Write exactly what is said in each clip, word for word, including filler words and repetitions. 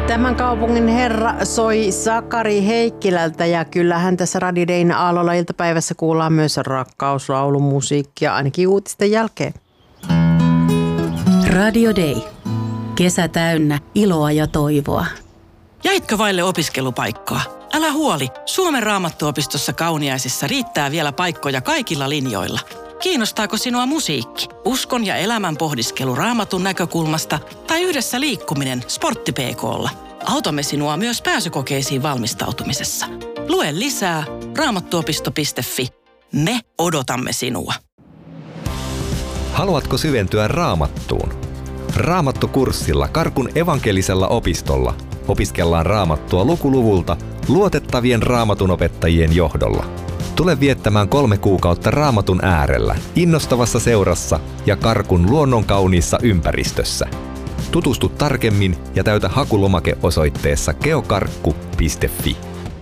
Tämän kaupungin herra soi Sakari Heikkilältä ja kyllähän tässä Radio Dayn aallolla iltapäivässä kuullaan myös rakkauslaulumusiikkia ainakin uutisten jälkeen. Radio Day. Kesä täynnä iloa ja toivoa. Jäitkö vaille opiskelupaikkaa? Älä huoli, Suomen Raamattuopistossa Kauniaisissa riittää vielä paikkoja kaikilla linjoilla. Kiinnostaako sinua musiikki, uskon ja elämän pohdiskelu Raamatun näkökulmasta tai yhdessä liikkuminen Sportti P K:lla? Autamme sinua myös pääsykokeisiin valmistautumisessa. Lue lisää raamattuopisto piste fi. Me odotamme sinua. Haluatko syventyä Raamattuun? Raamattukurssilla Karkun evankelisella opistolla opiskellaan Raamattua lukuluvulta luotettavien raamatunopettajien johdolla. Tule viettämään kolme kuukautta Raamatun äärellä, innostavassa seurassa ja Karkun luonnonkauniissa ympäristössä. Tutustu tarkemmin ja täytä hakulomake osoitteessa geokarkku piste fi.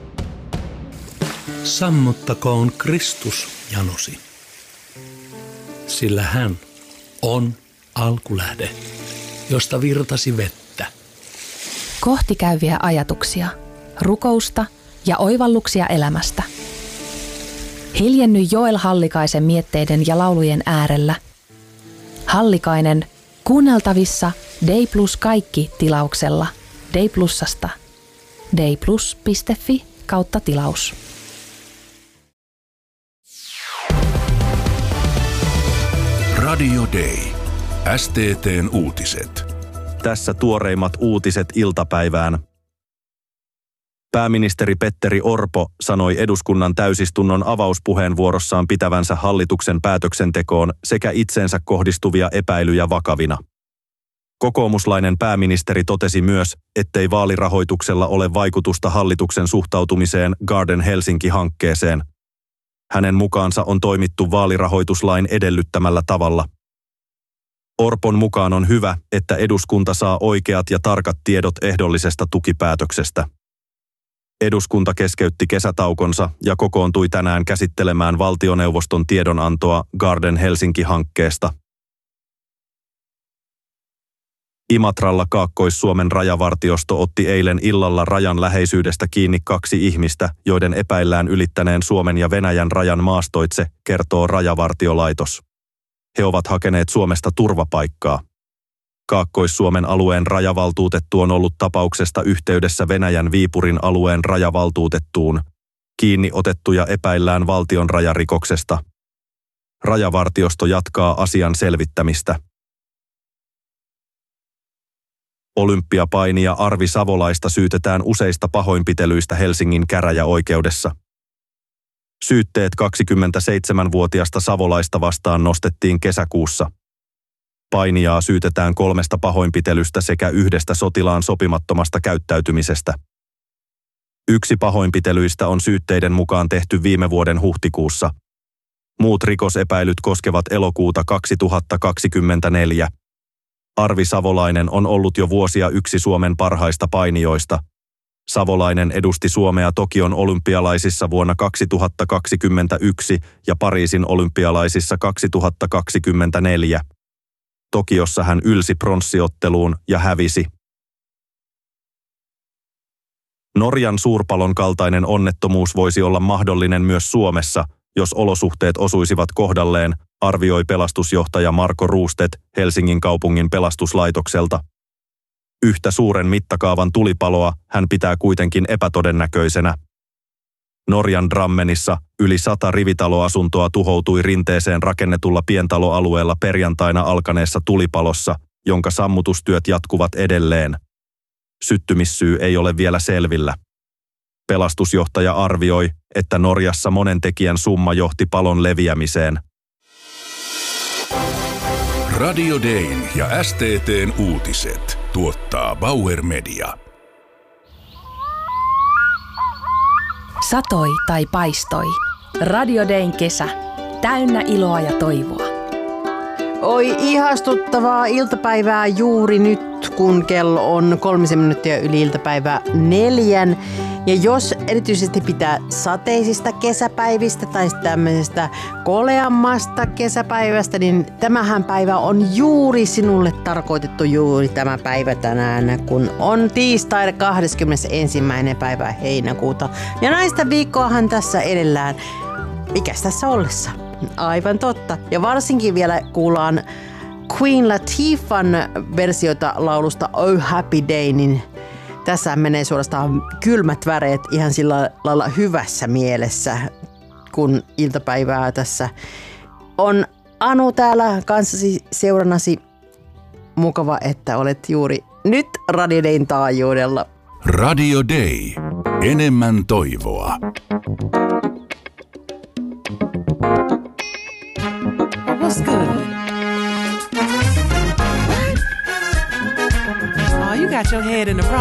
Sammuttakoon Kristus janosi, sillä hän on alkulähde, josta virtasi vettä. Kohti käyviä ajatuksia, rukousta ja oivalluksia elämästä. Hiljenny Joel Hallikaisen mietteiden ja laulujen äärellä. Hallikainen kuunneltavissa Day Plus kaikki tilauksella Day Plusasta. dayplus piste fi kautta tilaus. Radio Day. S T T:n uutiset. Tässä tuoreimmat uutiset iltapäivään. Pääministeri Petteri Orpo sanoi eduskunnan täysistunnon avauspuheenvuorossaan pitävänsä hallituksen päätöksentekoon sekä itseensä kohdistuvia epäilyjä vakavina. Kokoomuslainen pääministeri totesi myös, ettei vaalirahoituksella ole vaikutusta hallituksen suhtautumiseen Garden Helsinki-hankkeeseen. Hänen mukaansa on toimittu vaalirahoituslain edellyttämällä tavalla. Orpon mukaan on hyvä, että eduskunta saa oikeat ja tarkat tiedot ehdollisesta tukipäätöksestä. Eduskunta keskeytti kesätaukonsa ja kokoontui tänään käsittelemään valtioneuvoston tiedonantoa Garden Helsinki-hankkeesta. Imatralla Kaakkois-Suomen rajavartiosto otti eilen illalla rajan läheisyydestä kiinni kaksi ihmistä, joiden epäillään ylittäneen Suomen ja Venäjän rajan maastoitse, kertoo Rajavartiolaitos. He ovat hakeneet Suomesta turvapaikkaa. Kaakkois-Suomen alueen rajavaltuutettu on ollut tapauksesta yhteydessä Venäjän Viipurin alueen rajavaltuutettuun. Kiinni otettuja epäillään valtion rajarikoksesta. Rajavartiosto jatkaa asian selvittämistä. Olympiapainija Arvi Savolaista syytetään useista pahoinpitelyistä Helsingin käräjäoikeudessa. Syytteet kaksikymmentäseitsemänvuotiasta Savolaista vastaan nostettiin kesäkuussa. Painijaa syytetään kolmesta pahoinpitelystä sekä yhdestä sotilaan sopimattomasta käyttäytymisestä. Yksi pahoinpitelyistä on syytteiden mukaan tehty viime vuoden huhtikuussa. Muut rikosepäilyt koskevat elokuuta kaksituhattakaksikymmentäneljä. Arvi Savolainen on ollut jo vuosia yksi Suomen parhaista painijoista. Savolainen edusti Suomea Tokion olympialaisissa vuonna kaksituhattakaksikymmentäyksi ja Pariisin olympialaisissa kaksituhattakaksikymmentäneljä. Tokiossa hän ylsi pronssiotteluun ja hävisi. Norjan suurpalon kaltainen onnettomuus voisi olla mahdollinen myös Suomessa, jos olosuhteet osuisivat kohdalleen, arvioi pelastusjohtaja Marko Ruusted Helsingin kaupungin pelastuslaitokselta. Yhtä suuren mittakaavan tulipaloa hän pitää kuitenkin epätodennäköisenä. Norjan Drammenissa yli sata rivitaloasuntoa tuhoutui rinteeseen rakennetulla pientaloalueella perjantaina alkaneessa tulipalossa, jonka sammutustyöt jatkuvat edelleen. Syttymissyy ei ole vielä selvillä. Pelastusjohtaja arvioi, että Norjassa monen tekijän summa johti palon leviämiseen. Radio Dayn ja S T T:n uutiset tuottaa Bauer Media. Satoi tai paistoi. Radio Dayn kesä. Täynnä iloa ja toivoa. Oi ihastuttavaa iltapäivää juuri nyt, kun kello on kolmisen minuuttia yli iltapäivää neljän. Ja jos erityisesti pitää sateisista kesäpäivistä tai tämmöisestä koleammasta kesäpäivästä, niin tämähän päivä on juuri sinulle tarkoitettu juuri tämä päivä tänään, kun on tiistai kahdeskymmenesensimmäinen päivä heinäkuuta. Ja näistä viikkoahan tässä edellään. Mikäs tässä ollessa? Aivan totta. Ja varsinkin vielä kuullaan Queen Latifahn versiota laulusta Oh Happy Day, niin tässä menee suorastaan kylmät väreet ihan sillä lailla hyvässä mielessä, kun iltapäivää tässä on. Anu täällä kanssasi seurannasi. Mukava, että olet juuri nyt Radio Dayn taajuudella. Radio Day. Enemmän toivoa. What's good? Oh, you got your head in the wrong